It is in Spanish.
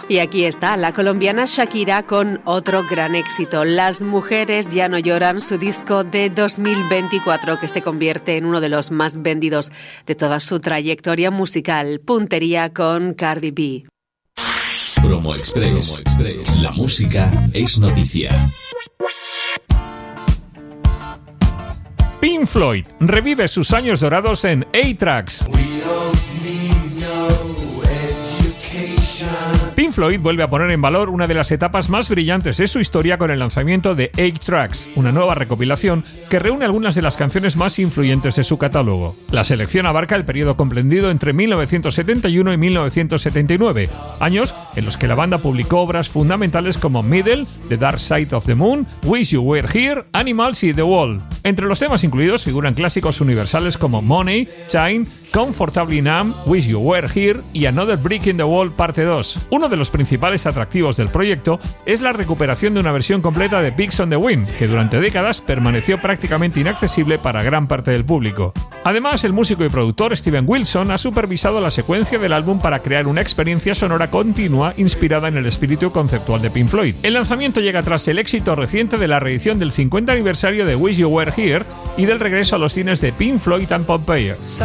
Y aquí está la colombiana Shakira con otro gran éxito. Las mujeres ya no lloran, su disco de 2024 que se convierte en uno de los más vendidos de toda su trayectoria musical. Puntería con Cardi B. Promo Express. La música es noticia. Pink Floyd revive sus años dorados en A-Tracks. Pink Floyd vuelve a poner en valor una de las etapas más brillantes de su historia con el lanzamiento de 8 Tracks, una nueva recopilación que reúne algunas de las canciones más influyentes de su catálogo. La selección abarca el periodo comprendido entre 1971 y 1979, años en los que la banda publicó obras fundamentales como Middle, The Dark Side of the Moon, Wish You Were Here, Animals y The Wall. Entre los temas incluidos figuran clásicos universales como Money, Shine, Comfortably Numb, Wish You Were Here y Another Brick in the Wall Parte 2. Uno de los principales atractivos del proyecto es la recuperación de una versión completa de Pigs on the Wind, que durante décadas permaneció prácticamente inaccesible para gran parte del público. Además, el músico y productor Steven Wilson ha supervisado la secuencia del álbum para crear una experiencia sonora continua inspirada en el espíritu conceptual de Pink Floyd. El lanzamiento llega tras el éxito reciente de la reedición del 50 aniversario de Wish You Were Here y del regreso a los cines de Pink Floyd and Pompeii.